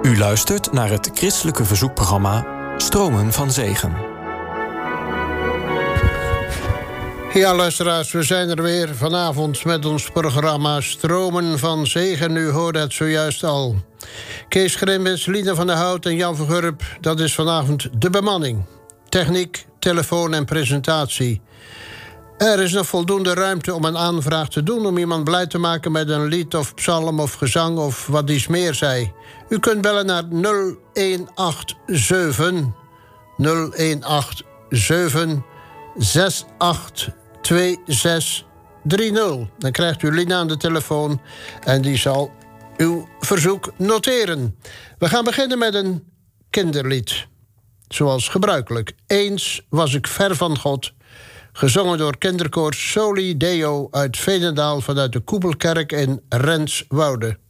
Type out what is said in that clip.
U luistert naar het christelijke verzoekprogramma Stromen van Zegen. Ja, luisteraars, we zijn er weer vanavond met ons programma Stromen van Zegen. U hoorde het zojuist al. Kees Grimbits, Lina van der Hout en Jan van Gurp, dat is vanavond de bemanning. Techniek, telefoon en presentatie. Er is nog voldoende ruimte om een aanvraag te doen om iemand blij te maken met een lied of psalm of gezang of wat dies meer zij. U kunt bellen naar 0187 682630. Dan krijgt u Lina aan de telefoon en die zal uw verzoek noteren. We gaan beginnen met een kinderlied. Zoals gebruikelijk. Eens was ik ver van God. Gezongen door kinderkoor Soli Deo uit Veenendaal vanuit de Koepelkerk in Renswoude.